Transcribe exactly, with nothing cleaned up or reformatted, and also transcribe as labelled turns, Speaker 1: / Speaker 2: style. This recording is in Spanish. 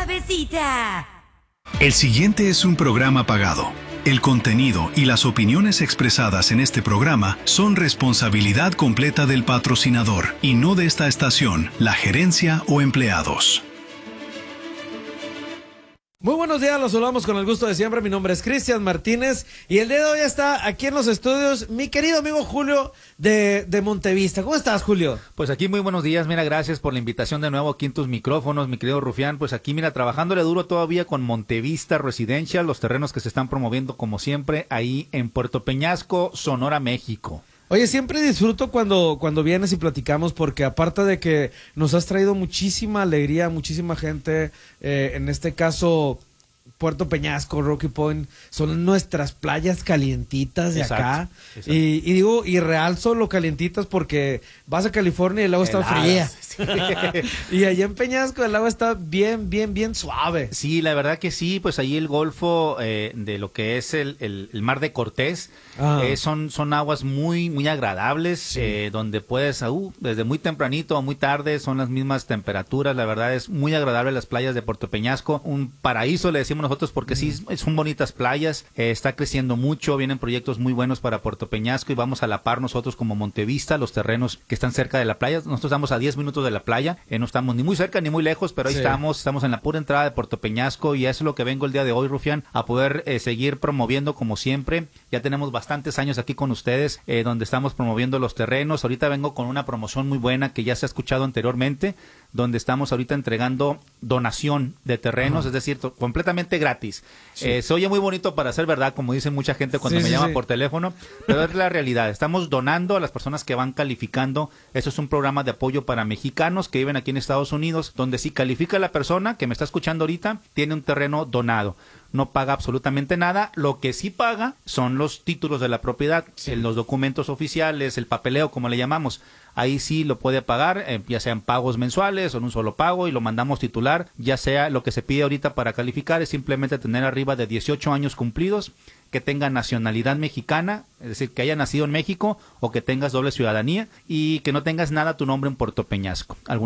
Speaker 1: suavecita.
Speaker 2: El siguiente es un programa pagado. El contenido y las opiniones expresadas en este programa son responsabilidad completa del patrocinador y no de esta estación, la gerencia o empleados.
Speaker 3: Muy buenos días, los saludamos con el gusto de siempre. Mi nombre es Cristian Martínez y el día de hoy está aquí en los estudios mi querido amigo Julio de, de Montevista. ¿Cómo estás, Julio?
Speaker 4: Pues aquí muy buenos días, mira, gracias por la invitación de nuevo aquí en tus micrófonos, mi querido Rufián. Pues aquí, mira, trabajándole duro todavía con Montevista Residencial, los terrenos que se están promoviendo como siempre ahí en Puerto Peñasco, Sonora, México.
Speaker 3: Oye, siempre disfruto cuando, cuando vienes y platicamos porque aparte de que nos has traído muchísima alegría, muchísima gente, eh, en este caso Puerto Peñasco, Rocky Point, son nuestras playas calientitas de
Speaker 4: Exacto,
Speaker 3: acá.
Speaker 4: exacto.
Speaker 3: Y, y digo, y realzo lo calientitas porque vas a California y el agua está fría.
Speaker 4: Sí.
Speaker 3: Y allá en Peñasco el agua está bien, bien, bien suave.
Speaker 4: Sí, la verdad que sí, pues ahí el golfo eh, de lo que es el, el, el mar de Cortés,
Speaker 3: Ah.
Speaker 4: eh, son, son aguas muy, muy agradables,
Speaker 3: Sí.
Speaker 4: eh, donde puedes, uh, desde muy tempranito a muy tarde, son las mismas temperaturas, la verdad es muy agradable las playas de Puerto Peñasco, un paraíso le decimos nosotros porque sí, son bonitas playas, eh, está creciendo mucho, vienen proyectos muy buenos para Puerto Peñasco y vamos a la par nosotros como Montevista, los terrenos que están cerca de la playa, nosotros estamos a diez minutos de la playa, eh, no estamos ni muy cerca ni muy lejos, pero ahí
Speaker 3: Sí.
Speaker 4: estamos, estamos en la pura entrada de Puerto Peñasco y eso es lo que vengo el día de hoy, Rufián, a poder eh, seguir promoviendo como siempre. Ya tenemos bastantes años aquí con ustedes, eh, donde estamos promoviendo los terrenos. Ahorita vengo con una promoción muy buena que ya se ha escuchado anteriormente, donde estamos ahorita entregando donación de terrenos, Ajá. es decir, to- completamente gratis. Sí. Eh, se oye muy bonito para ser verdad, como dice mucha gente cuando
Speaker 3: Sí,
Speaker 4: me
Speaker 3: sí,
Speaker 4: llama
Speaker 3: sí.
Speaker 4: por teléfono, pero es la realidad. Estamos donando a las personas que van calificando. Eso es un programa de apoyo para mexicanos que viven aquí en Estados Unidos, donde si califica la persona que me está escuchando ahorita, tiene un terreno donado. No paga absolutamente nada, lo que sí paga son los títulos de la propiedad,
Speaker 3: Sí.
Speaker 4: los documentos oficiales, el papeleo como le llamamos, ahí sí lo puede pagar, eh, ya sean pagos mensuales o en un solo pago y lo mandamos titular, ya sea lo que se pide ahorita para calificar es simplemente tener arriba de dieciocho años cumplidos, que tenga nacionalidad mexicana, es decir, que haya nacido en México o que tengas doble ciudadanía y que no tengas nada a tu nombre en Puerto Peñasco. ¿Algún